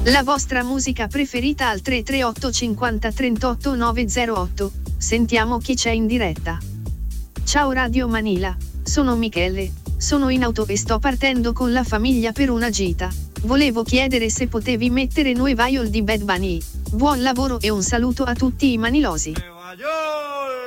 La vostra musica preferita al 338 50 38 908. Sentiamo chi c'è in diretta. Ciao Radio Manila, sono Michele, sono in auto e sto partendo con la famiglia per una gita. Volevo chiedere se potevi mettere Nueva York di Bad Bunny. Buon lavoro e un saluto a tutti i manilosi.